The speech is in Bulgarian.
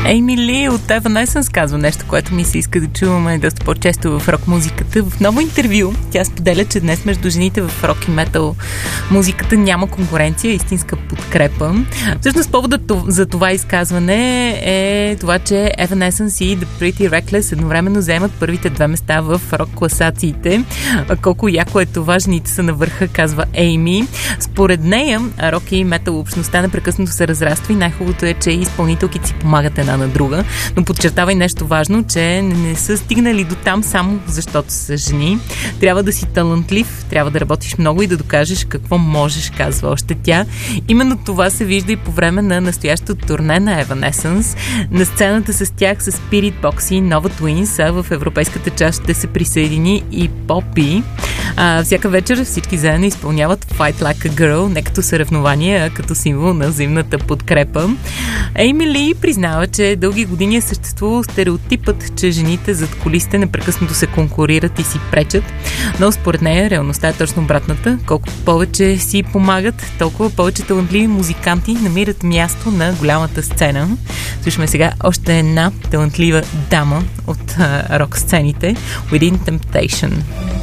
Ейми Ли от Evanescence казва нещо, което ми се иска да чуваме доста по-често в рок-музиката. В ново интервю тя споделя, че днес между жените в рок и метал музиката няма конкуренция, истинска подкрепа. Всъщност поводът за това изказване е това, че Evanescence и The Pretty Reckless едновременно заемат първите 2 места в рок-класациите. Колко яко е това, жените са на върха, казва Ейми. Според нея, рок и метал общността непрекъснато се разраства и най-хубавото е, че изпълнителките си помагат една на друга. Но подчертава и нещо важно, че не са стигнали до там само защото са жени. Трябва да си талантлив, трябва да работиш много и да докажеш какво можеш, казва още тя. Именно това се вижда и по време на настоящото турне на Evanescence. На сцената с тях са Spirit Box и Nova Twins, а в европейската част ще се присъедини и Poppy. Всяка вечер всички заедно изпълняват Fight Like a Girl, не като съревнование, а като символ на взаимната подкрепа. Ейми Ли признава, че дълги години е съществувал стереотипът, че жените зад кулисите непрекъснато се конкурират и си пречат, но според нея реалността е точно обратната. Колкото повече си помагат, толкова повече талантливи музиканти намират място на голямата сцена. Слушаме сега още една талантлива дама от рок сцените, Within Temptation.